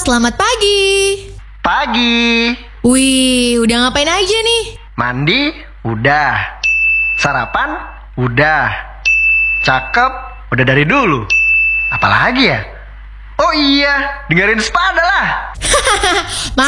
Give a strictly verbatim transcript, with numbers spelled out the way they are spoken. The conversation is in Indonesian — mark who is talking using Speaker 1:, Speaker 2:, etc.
Speaker 1: selamat pagi.
Speaker 2: Pagi.
Speaker 1: Wih, udah ngapain aja nih?
Speaker 2: Mandi? Udah. Sarapan? Udah. Cakep? Udah dari dulu. Apalagi ya? Oh iya, dengerin Spada lah.